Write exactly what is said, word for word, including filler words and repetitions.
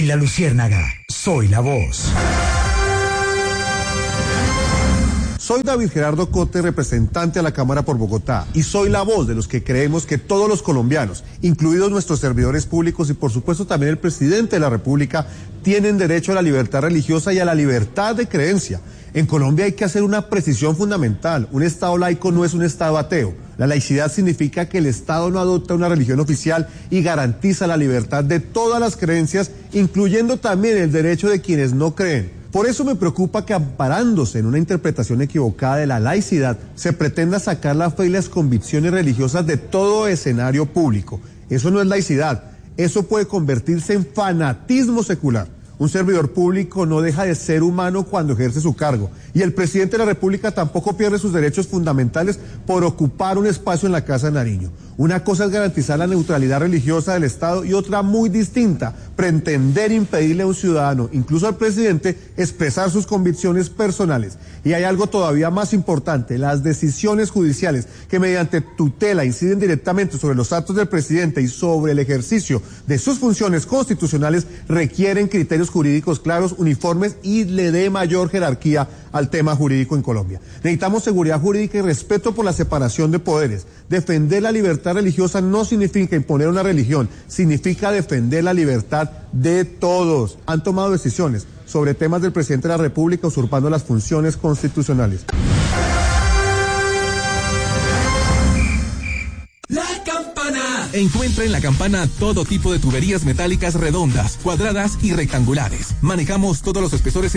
En La Luciérnaga, soy la voz. Soy David Gerardo Cote, representante a la Cámara por Bogotá, y soy la voz de los que creemos que todos los colombianos, incluidos nuestros servidores públicos y por supuesto también el presidente de la República, tienen derecho a la libertad religiosa y a la libertad de creencia. En Colombia hay que hacer una precisión fundamental. Un Estado laico no es un Estado ateo. La laicidad significa que el Estado no adopta una religión oficial y garantiza la libertad de todas las creencias, incluyendo también el derecho de quienes no creen. Por eso me preocupa que, amparándose en una interpretación equivocada de la laicidad, se pretenda sacar la fe y las convicciones religiosas de todo escenario público. Eso no es laicidad. Eso puede convertirse en fanatismo secular. Un servidor público no deja de ser humano cuando ejerce su cargo, y el presidente de la República tampoco pierde sus derechos fundamentales por ocupar un espacio en la Casa de Nariño. Una cosa es garantizar la neutralidad religiosa del Estado y otra muy distinta, pretender impedirle a un ciudadano, incluso al presidente, expresar sus convicciones personales. Y hay algo todavía más importante: las decisiones judiciales que mediante tutela inciden directamente sobre los actos del presidente y sobre el ejercicio de sus funciones constitucionales requieren criterios jurídicos claros, uniformes y le dé mayor jerarquía al tema jurídico en Colombia. Necesitamos seguridad jurídica y respeto por la separación de poderes. Defender la libertad religiosa no significa imponer una religión, significa defender la libertad de todos. Han tomado decisiones sobre temas del presidente de la República usurpando las funciones constitucionales. Encuentra en La Campana todo tipo de tuberías metálicas redondas, cuadradas y rectangulares. Manejamos todos los espesores